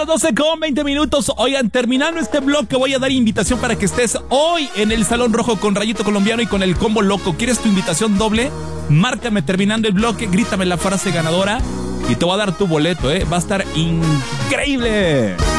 las 12:20. Oigan, terminando este bloque voy a dar invitación para que estés hoy en el Salón Rojo con Rayito Colombiano y con el Combo Loco. ¿Quieres tu invitación doble? Márcame terminando el bloque, grítame la frase ganadora y te voy a dar tu boleto, Va a estar increíble.